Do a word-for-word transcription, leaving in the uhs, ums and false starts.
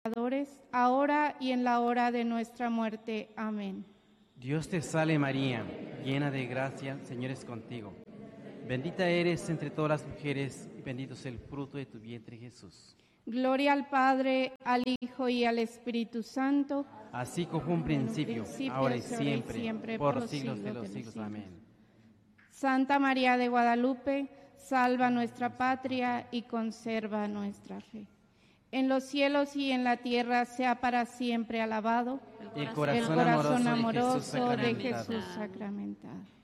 ahora y en la hora de nuestra muerte. Amén. Dios te salve María, llena de gracia, el Señor es contigo. Bendita eres entre todas las mujeres y bendito es el fruto de tu vientre, Jesús. Gloria al Padre, al Hijo y al Espíritu Santo. Así como un principio, principio, ahora y ahora y siempre, siempre, por por los los siglos de siglos los de los siglos. siglos. Amén. Santa María de Guadalupe, salva nuestra patria y conserva nuestra fe. En los cielos y en la tierra sea para siempre alabado El el corazón, corazón amoroso, amoroso de de Jesús Jesús sacramentado. sacramentado.